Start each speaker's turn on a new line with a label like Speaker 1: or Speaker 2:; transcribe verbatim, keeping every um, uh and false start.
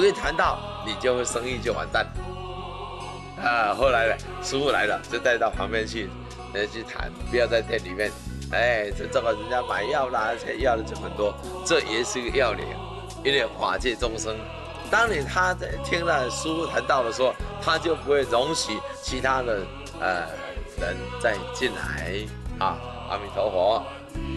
Speaker 1: 以谈到你就会生意就完蛋。啊，后来呢，师傅来了，就带到旁边去，呃，去谈，不要在店里面。哎，这这个人家买药啦，而且要的就很多，这也是一个要领，因为法界众生，当你他在听了师傅谈到的时候，他就不会容许其他的呃人再进来啊。阿弥陀佛。